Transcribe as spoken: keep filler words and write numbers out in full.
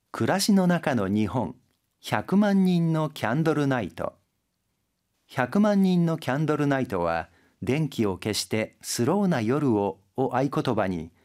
暮らしの中の日本ひゃくまん人のキャンドルナイト。ひゃくまん人のキャンドルナイトは、電気を消してスローな夜をを合言葉に、